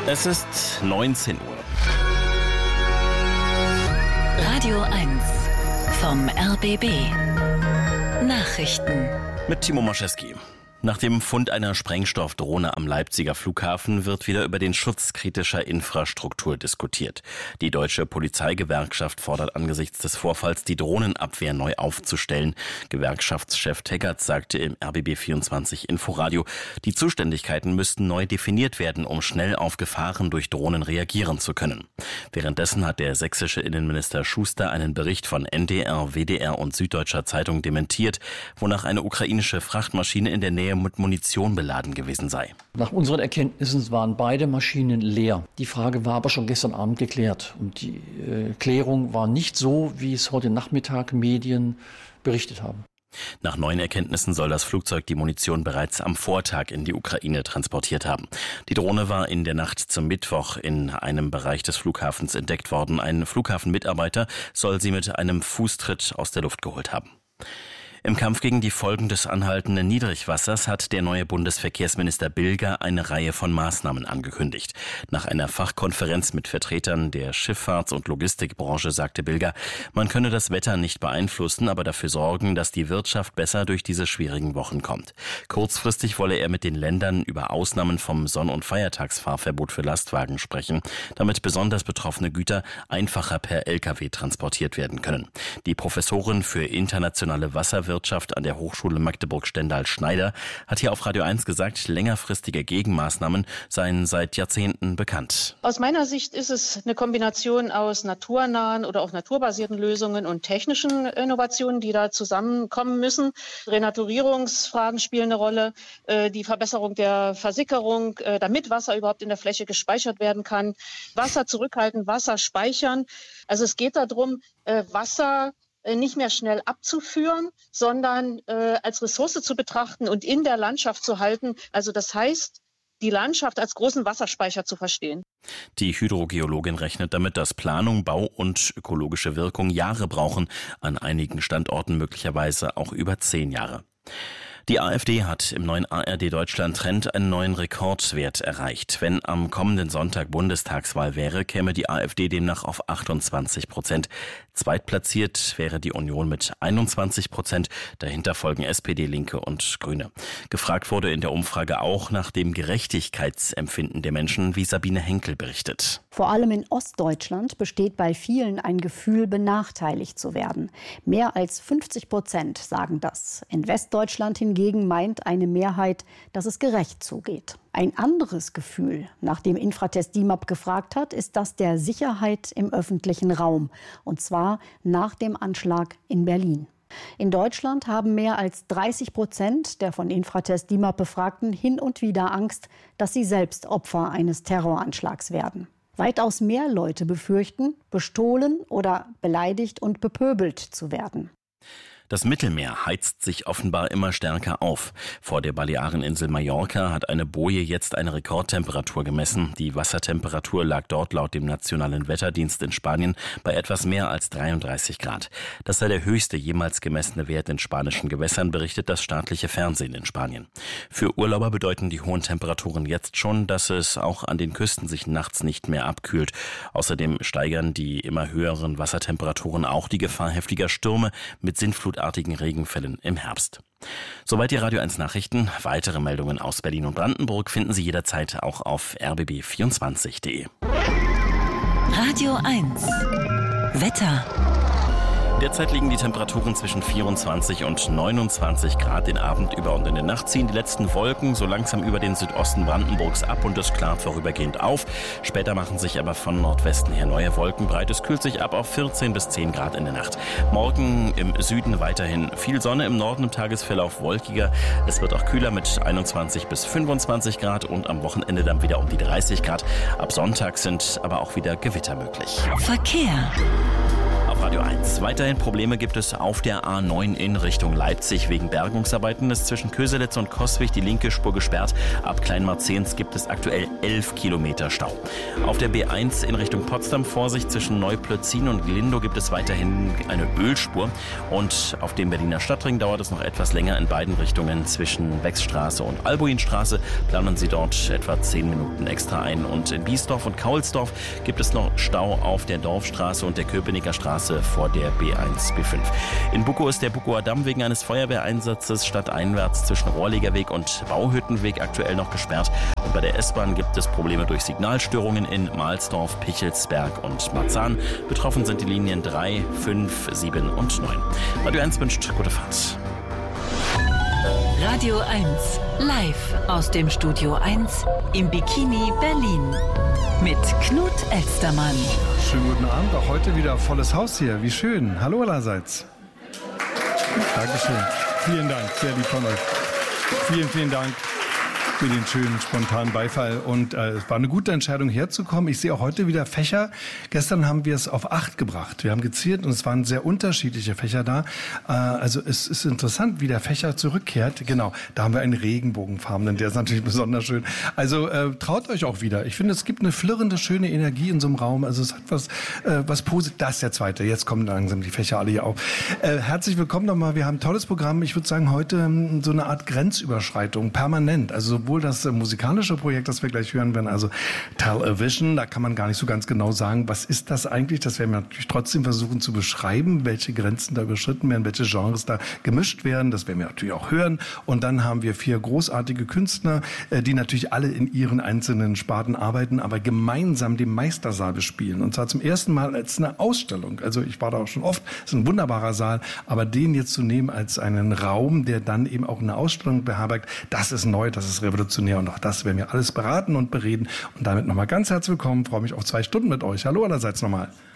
Es ist 19 Uhr. Radio 1 vom RBB. Nachrichten. Mit Timo Moschewski. Nach dem Fund einer Sprengstoffdrohne am Leipziger Flughafen wird wieder über den Schutz kritischer Infrastruktur diskutiert. Die Deutsche Polizeigewerkschaft fordert angesichts des Vorfalls, die Drohnenabwehr neu aufzustellen. Gewerkschaftschef Teggerts sagte im RBB24 Inforadio, die Zuständigkeiten müssten neu definiert werden, um schnell auf Gefahren durch Drohnen reagieren zu können. Währenddessen hat der sächsische Innenminister Schuster einen Bericht von NDR, WDR und Süddeutscher Zeitung dementiert, wonach eine ukrainische Frachtmaschine in der Nähe mit Munition beladen gewesen sei. Nach unseren Erkenntnissen waren beide Maschinen leer. Die Frage war aber schon gestern Abend geklärt. Und die Klärung war nicht so, wie es heute Nachmittag Medien berichtet haben. Nach neuen Erkenntnissen soll das Flugzeug die Munition bereits am Vortag in die Ukraine transportiert haben. Die Drohne war in der Nacht zum Mittwoch in einem Bereich des Flughafens entdeckt worden. Ein Flughafenmitarbeiter soll sie mit einem Fußtritt aus der Luft geholt haben. Im Kampf gegen die Folgen des anhaltenden Niedrigwassers hat der neue Bundesverkehrsminister Bilger eine Reihe von Maßnahmen angekündigt. Nach einer Fachkonferenz mit Vertretern der Schifffahrts- und Logistikbranche sagte Bilger, man könne das Wetter nicht beeinflussen, aber dafür sorgen, dass die Wirtschaft besser durch diese schwierigen Wochen kommt. Kurzfristig wolle er mit den Ländern über Ausnahmen vom Sonn- und Feiertagsfahrverbot für Lastwagen sprechen, damit besonders betroffene Güter einfacher per Lkw transportiert werden können. Die Professorin für internationale Wasserwirtschaft an der Hochschule Magdeburg-Stendal-Schneider hat hier auf Radio 1 gesagt, längerfristige Gegenmaßnahmen seien seit Jahrzehnten bekannt. Aus meiner Sicht ist es eine Kombination aus naturnahen oder auch naturbasierten Lösungen und technischen Innovationen, die da zusammenkommen müssen. Renaturierungsfragen spielen eine Rolle, die Verbesserung der Versickerung, damit Wasser überhaupt in der Fläche gespeichert werden kann. Wasser zurückhalten, Wasser speichern. Also es geht darum, Wasser nicht mehr schnell abzuführen, sondern als Ressource zu betrachten und in der Landschaft zu halten. Also das heißt, die Landschaft als großen Wasserspeicher zu verstehen. Die Hydrogeologin rechnet damit, dass Planung, Bau und ökologische Wirkung Jahre brauchen, an einigen Standorten möglicherweise auch über 10 Jahre. Die AfD hat im neuen ARD-Deutschland-Trend einen neuen Rekordwert erreicht. Wenn am kommenden Sonntag Bundestagswahl wäre, käme die AfD demnach auf 28%. Zweitplatziert wäre die Union mit 21%. Dahinter folgen SPD, Linke und Grüne. Gefragt wurde in der Umfrage auch nach dem Gerechtigkeitsempfinden der Menschen, wie Sabine Henkel berichtet. Vor allem in Ostdeutschland besteht bei vielen ein Gefühl, benachteiligt zu werden. Mehr als 50% sagen das. In Westdeutschland hingegen meint eine Mehrheit, dass es gerecht zugeht. Ein anderes Gefühl, nach dem Infratest DIMAP gefragt hat, ist das der Sicherheit im öffentlichen Raum. Und zwar nach dem Anschlag in Berlin. In Deutschland haben mehr als 30% der von Infratest DIMAP Befragten hin und wieder Angst, dass sie selbst Opfer eines Terroranschlags werden. Weitaus mehr Leute befürchten, bestohlen oder beleidigt und bepöbelt zu werden. Das Mittelmeer heizt sich offenbar immer stärker auf. Vor der Baleareninsel Mallorca hat eine Boje jetzt eine Rekordtemperatur gemessen. Die Wassertemperatur lag dort laut dem Nationalen Wetterdienst in Spanien bei etwas mehr als 33 Grad. Das sei der höchste jemals gemessene Wert in spanischen Gewässern, berichtet das staatliche Fernsehen in Spanien. Für Urlauber bedeuten die hohen Temperaturen jetzt schon, dass es auch an den Küsten sich nachts nicht mehr abkühlt. Außerdem steigern die immer höheren Wassertemperaturen auch die Gefahr heftiger Stürme mit sintflutartigen Regenfällen im Herbst. Soweit die Radio 1 Nachrichten. Weitere Meldungen aus Berlin und Brandenburg finden Sie jederzeit auch auf rbb24.de. Radio 1 Wetter. Derzeit liegen die Temperaturen zwischen 24 und 29 Grad den Abend über und in der Nacht ziehen die letzten Wolken so langsam über den Südosten Brandenburgs ab und es klart vorübergehend auf. Später machen sich aber von Nordwesten her neue Wolken breit. Es kühlt sich ab auf 14 bis 10 Grad in der Nacht. Morgen im Süden weiterhin viel Sonne, im Norden im Tagesverlauf wolkiger. Es wird auch kühler mit 21 bis 25 Grad und am Wochenende dann wieder um die 30 Grad. Ab Sonntag sind aber auch wieder Gewitter möglich. Verkehr. auf Radio 1. Weiterhin Probleme gibt es auf der A9 in Richtung Leipzig. Wegen Bergungsarbeiten ist zwischen Köselitz und Coswig die linke Spur gesperrt. Ab Kleinmarzehns gibt es aktuell 11 Kilometer Stau. Auf der B1 in Richtung Potsdam Vorsicht zwischen Neuplötzin und Glindow gibt es weiterhin eine Ölspur. Und auf dem Berliner Stadtring dauert es noch etwas länger in beiden Richtungen. Zwischen Wechsstraße und Albuinstraße planen Sie dort etwa 10 Minuten extra ein. Und in Biesdorf und Kaulsdorf gibt es noch Stau auf der Dorfstraße und der Köpenicker Straße vor der B1, B5. In Bukow ist der Bukower Damm wegen eines Feuerwehreinsatzes stadteinwärts zwischen Rohrlegerweg und Bauhüttenweg aktuell noch gesperrt. Und bei der S-Bahn gibt es Probleme durch Signalstörungen in Mahlsdorf, Pichelsberg und Marzahn. Betroffen sind die Linien 3, 5, 7 und 9. Radio 1 wünscht gute Fahrt. Radio 1, live aus dem Studio 1 im Bikini Berlin. Mit Knut Elstermann. Schönen guten Abend, auch heute wieder volles Haus hier. Wie schön. Hallo allerseits. Dankeschön. Vielen Dank, sehr lieb von euch. Vielen Dank für den schönen, spontanen Beifall. Und es war eine gute Entscheidung, herzukommen. Ich sehe auch heute wieder Fächer. Gestern haben wir es auf 8 gebracht. Wir haben gezählt und es waren sehr unterschiedliche Fächer da. Also es ist interessant, wie der Fächer zurückkehrt. Genau, da haben wir einen Regenbogenfarbenen, der ist natürlich besonders schön. Also traut euch auch wieder. Ich finde, es gibt eine flirrende, schöne Energie in so einem Raum. Also es hat was Positives. Das ist der zweite. Jetzt kommen langsam die Fächer alle hier auf. Herzlich willkommen nochmal. Wir haben ein tolles Programm. Ich würde sagen, heute so eine Art Grenzüberschreitung, permanent. Also sowohl das musikalische Projekt, das wir gleich hören werden, also Television, da kann man gar nicht so ganz genau sagen, was ist das eigentlich? Das werden wir natürlich trotzdem versuchen zu beschreiben, welche Grenzen da überschritten werden, welche Genres da gemischt werden. Das werden wir natürlich auch hören. Und dann haben wir 4 großartige Künstler, die natürlich alle in ihren einzelnen Sparten arbeiten, aber gemeinsam den Meistersaal bespielen. Und zwar zum ersten Mal als eine Ausstellung. Also ich war da auch schon oft, es ist ein wunderbarer Saal, aber den jetzt zu nehmen als einen Raum, der dann eben auch eine Ausstellung beherbergt, das ist neu, das ist revolutionär und auch das werden wir alles beraten und bereden. Und damit nochmal ganz herzlich willkommen, freue mich auf 2 Stunden mit euch. Hallo allerseits nochmal.